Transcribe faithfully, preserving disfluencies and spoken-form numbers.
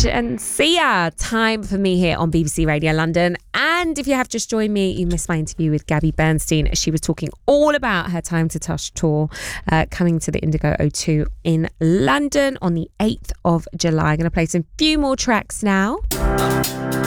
and see ya. Time for me here on B B C Radio London. And if you have just joined me, you missed my interview with Gabby Bernstein. She was talking all about her Time to Touch tour uh, coming to the Indigo O two in London on the eighth of July. I'm going to play some few more tracks now.